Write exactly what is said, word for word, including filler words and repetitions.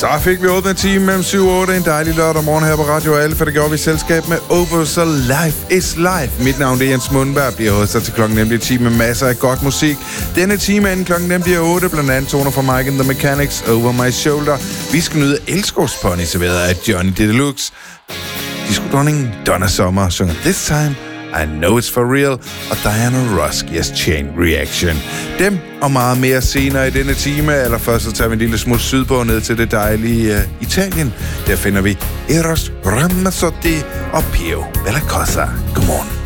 Så fik vi åbnet time mellem syv og otte. En dejlig lørdag morgen her på Radio Alfa. Det gjorde vi i selskab med Opus, så Life is Life. Mit navn det er Jens Mundberg. Bliver hostet til klokken nemlig time med masser af godt musik. Denne time inden klokken nemlig otte. Blandt andet toner fra Mike and the Mechanics, Over My Shoulder. Vi skal nyde elskovspony serveret af Johnny Deluxe. Disco-dronningen Donna Summer synger This Time I Know It's For Real, og Diana Ross giver Chain Reaction. Dem og meget mere senere i denne time. Allerførst så tager vi en lille smut sydpå ned til det dejlige uh, Italien. Der finder vi Eros Ramazzotti og Pio Bellacosa. Godmorgen.